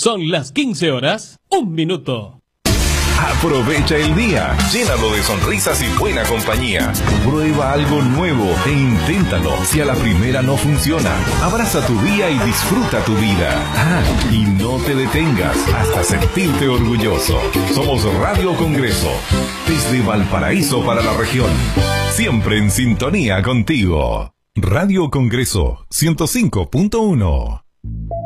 Son las 15 horas, 1 minuto. Aprovecha el día, llénalo de sonrisas y buena compañía. Prueba algo nuevo e inténtalo. Si a la primera no funciona, abraza tu día y disfruta tu vida. Y no te detengas hasta sentirte orgulloso. Somos Radio Congreso, desde Valparaíso para la región. Siempre en sintonía contigo. Radio Congreso 105.1.